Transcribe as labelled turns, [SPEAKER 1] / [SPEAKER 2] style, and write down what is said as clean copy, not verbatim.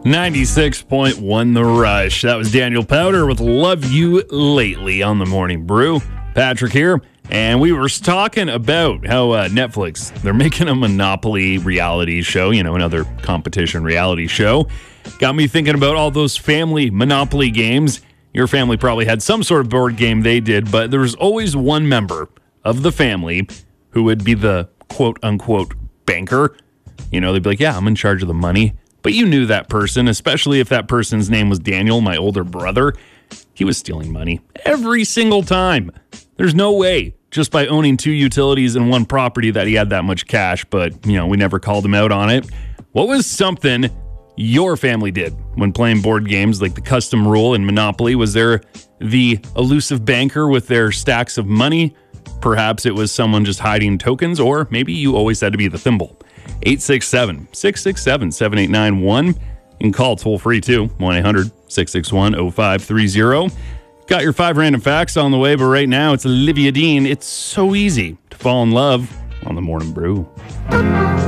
[SPEAKER 1] 96.1 The Rush. That was Daniel Powder with Love You Lately on the Morning Brew. Patrick here, and we were talking about how Netflix, they're making a Monopoly reality show, another competition reality show. Got me thinking about all those family Monopoly games. Your family probably had some sort of board game they did, but there was always one member of the family who would be the quote-unquote banker. They'd be like, yeah, I'm in charge of the money. But you knew that person, especially if that person's name was Daniel, my older brother. He was stealing money every single time. There's no way, just by owning two utilities and one property, that he had that much cash. But, we never called him out on it. What was something your family did when playing board games like the custom rule in Monopoly? Was there the elusive banker with their stacks of money? Perhaps it was someone just hiding tokens, or maybe you always had to be the thimble. 867-667-7891. You can call toll free too, 1-800-661-0530. Got your 5 random facts on the way, but right now it's Olivia Dean. It's so easy to fall in love on the Morning Brew.